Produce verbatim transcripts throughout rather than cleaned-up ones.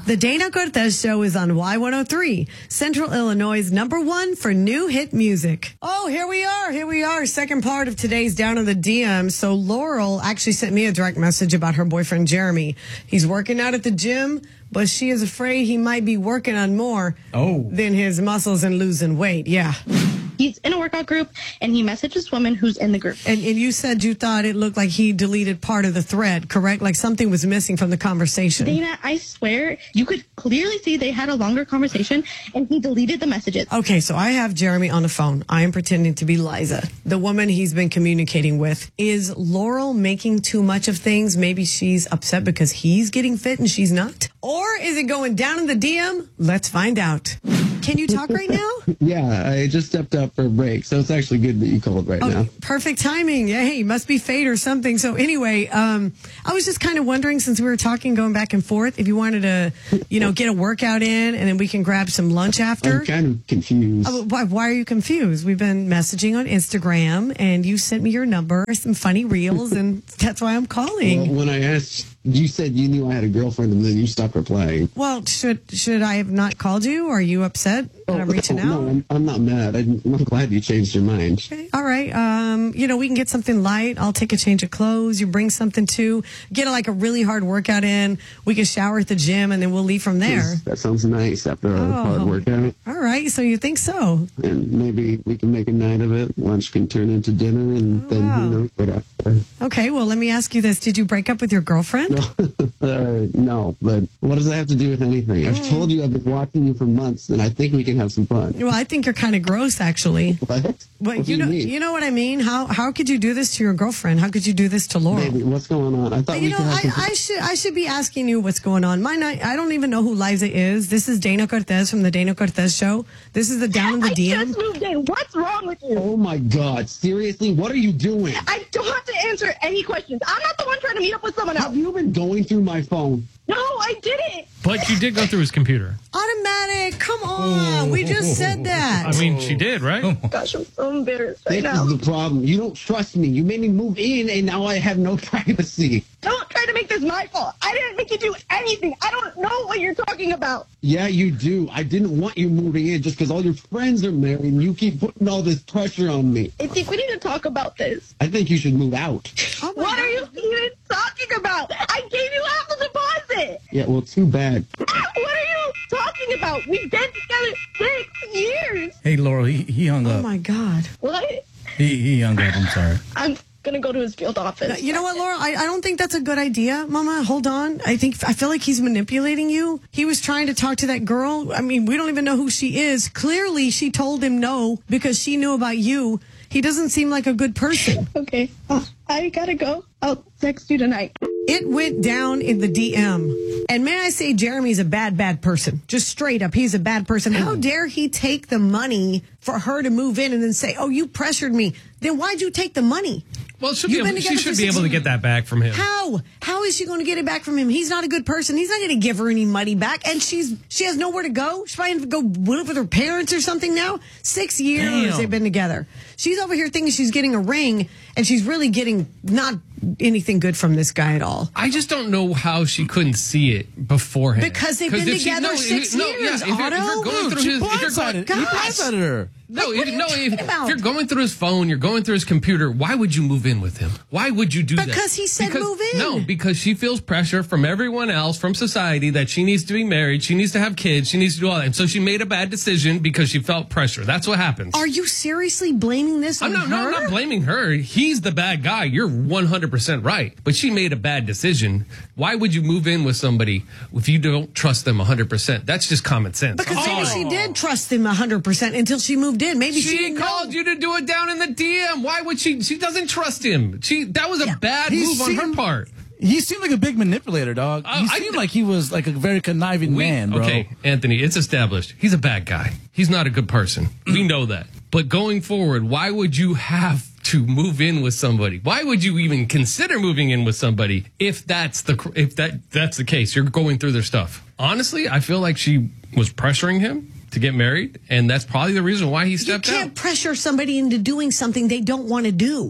The Dana Cortez Show is on Y one oh three, Central Illinois' number one for new hit music. Oh, here we are. Here we are. Second part of today's Down in the D M. So Laurel actually sent me a direct message about her boyfriend, Jeremy. He's working out at the gym, but she is afraid he might be working on more oh. than his muscles and losing weight. Yeah. He's in a workout group, and he messaged this woman who's in the group. And, and you said you thought it looked like he deleted part of the thread, correct? Like something was missing from the conversation. Dana, I swear, you could clearly see they had a longer conversation, and he deleted the messages. Okay, so I have Jeremy on the phone. I am pretending to be Liza, the woman he's been communicating with. Is Laurel making too much of things? Maybe she's upset because he's getting fit and she's not? Or is it going down in the D M? Let's find out. Can you talk right now? Yeah, I just stepped up for a break, so it's actually good that you called right oh, now. Perfect timing. Yeah, hey, must be fate or something. So anyway, um, I was just kind of wondering, since we were talking, going back and forth, if you wanted to, you know, get a workout in and then we can grab some lunch after. I'm kind of confused. Oh, why, why are you confused? We've been messaging on Instagram, and you sent me your number, some funny reels, and that's why I'm calling. Well, when I asked, you said you knew I had a girlfriend, and then you stopped replying. Well, should should I have not called you? Are you upset that oh, I'm reaching no, out? No, I'm, I'm not mad. I'm, I'm glad you changed your mind. Okay. All right. Um, you know, we can get something light. I'll take a change of clothes. You bring something too. Get like a really hard workout in. We can shower at the gym, and then we'll leave from there. That sounds nice after a oh. hard workout. All right. So you think so? And maybe we can make a night of it. Lunch can turn into dinner, and oh, then, wow. you know, what after. Okay. Well, let me ask you this. Did you break up with your girlfriend? No. Uh, no, but what does that have to do with anything? I've told you I've been watching you for months, and I think we can have some fun. Well, I think you're kind of gross, actually. What? But what you do know, you mean? you know what I mean. How how could you do this to your girlfriend? How could you do this to Laurel? Baby, what's going on? I thought you we know, could have I, some fun. I should I should be asking you what's going on. Mine, I, I don't even know who Liza is. This is Dana Cortez from the Dana Cortez Show. This is the Down in the I D M. just moved in. What's wrong with you? Oh my God! Seriously, what are you doing? I don't have to answer any questions. I'm not the one trying to meet up with someone else. Have you been going through my phone? No, I didn't. But you did go through his computer. Automatic. Come on. We just said that. I mean, she did, right? Gosh, I'm so embarrassed right This now. is the problem. You don't trust me. You made me move in, and now I have no privacy. Don't try to make this my fault. I didn't make you do anything. I don't know what you're talking about. Yeah, you do. I didn't want you moving in just because all your friends are married, and you keep putting all this pressure on me. I think we need to talk about this. I think you should move out. Oh my What God. are you even talking about? I gave you half the deposit. Yeah, well, too bad. What are you talking about? We've been together six years. Hey, Laurel, he, he hung Oh up. my God. What? He, he hung up. I'm sorry. I'm gonna go to his field office. You know what, Laura? I, I don't think that's a good idea, Mama. Hold on. I think I feel like he's manipulating you. He was trying to talk to that girl. I mean, we don't even know who she is. Clearly, she told him no because she knew about you. He doesn't seem like a good person. Okay, oh, I gotta go. I'll text you tonight. It went down in the D M. And may I say, Jeremy's a bad, bad person. Just straight up, he's a bad person. How dare he take the money for her to move in and then say, oh, you pressured me. Then why'd you take the money? Well, she'll You've be been able, she together should for be able to six get that back from him. How? How is she going to get it back from him? He's not a good person. He's not going to give her any money back. And she's she has nowhere to go. She's probably going to go live with her parents or something now. Six years Damn. they've been together. She's over here thinking she's getting a ring, and she's really getting not anything good from this guy at all. I just don't know how she couldn't see it beforehand. Because they've been if she- together no, six no, years, Yeah, if, you're, if Otto. you're going Dude, through she his, if you're blindsided. going, He Gosh. blindsided her. no, Like, what if, are you no, talking if, about? if you're going through his phone, you're going through his computer. Why would you move in with him? Why would you do that? Because he said move in. No, because she feels pressure from everyone else, from society, that she needs to be married, she needs to have kids, she needs to do all that. And so she made a bad decision because she felt pressure. That's what happens. Are you seriously blaming this I'm on not, her? no, I'm not blaming her. He's the bad guy. You're one hundred percent right. But she made a bad decision. Why would you move in with somebody if you don't trust them one hundred percent? That's just common sense. Because I'm maybe sorry. she did trust him one hundred percent until she moved in. Maybe she, She didn't called know. you to do it down in the D M. Why would she? She doesn't trust him. She That was a Yeah. bad He move on her seemed- part. He seemed like a big manipulator, dog. Uh, he I- seemed like he was like a very conniving We- man, bro. Okay, Anthony, it's established. He's a bad guy. He's not a good person. We know that. But going forward, why would you have to move in with somebody? Why would you even consider moving in with somebody if that's the if that that's the case? You're going through their stuff. Honestly, I feel like she was pressuring him to get married, and that's probably the reason why he You stepped can't out. pressure somebody into doing something they don't want to do.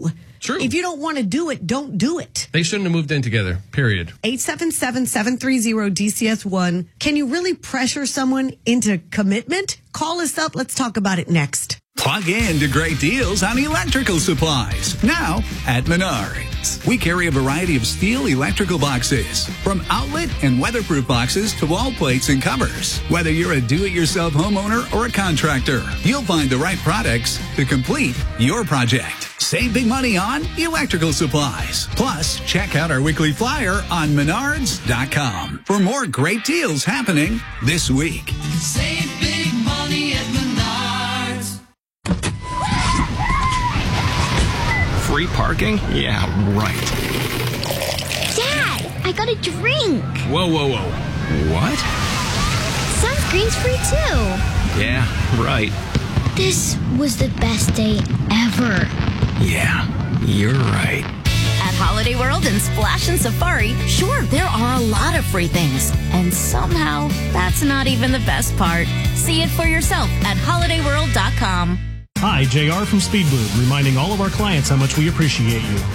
True. If you don't want to do it, don't do it. They shouldn't have moved in together, period. eight seven seven, seven three zero, D C S one. Can you really pressure someone into commitment? Call us up. Let's talk about it next. Plug in to great deals on electrical supplies now at Menards. We carry a variety of steel electrical boxes, from outlet and weatherproof boxes to wall plates and covers. Whether you're a do-it-yourself homeowner or a contractor, you'll find the right products to complete your project. Save big money on electrical supplies. Plus, check out our weekly flyer on menards dot com for more great deals happening this week. Save big money at Menards. Free parking? Yeah, right. Dad, I got a drink. Whoa, whoa, whoa. What? Sunscreen's free too. Yeah, right. This was the best day ever. Yeah, you're right. At Holiday World and Splash and Safari, sure, there are a lot of free things. And somehow, that's not even the best part. See it for yourself at holiday world dot com. Hi, J R from Speed Lube, reminding all of our clients how much we appreciate you.